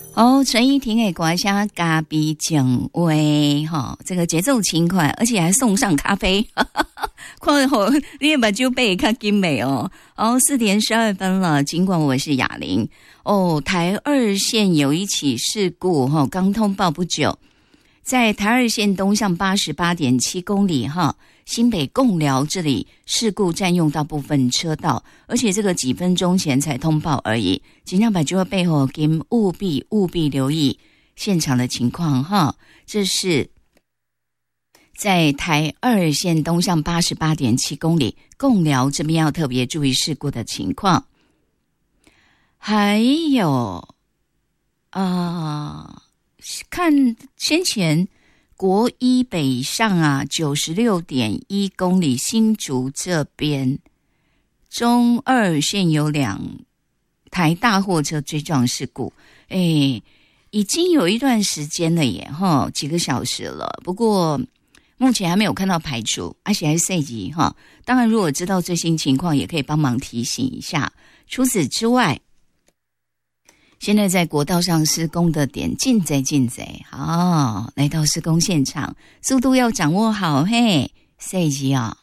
陈依婷的歌声咖啡讲话这个节奏轻快，而且还送上咖啡，看好你也把酒杯看精美哦。4点12分了，尽管我是雅玲台二线有一起事故刚通报不久，在台二线东向 88.7 公里新北贡寮这里事故占用到部分车道，而且这个几分钟前才通报而已。警察把这个背后给务必留意现场的情况这是在台二线东向 88.7 公里贡寮这边要特别注意事故的情况。还有看先前国一北上96.1 公里新竹这边中二线有2台大货车追撞事故，已经有一段时间了耶几个小时了，不过目前还没有看到排除，而且还是4级当然如果知道最新情况也可以帮忙提醒一下。除此之外，现在在国道上施工的点进贼来到施工现场，速度要掌握好4级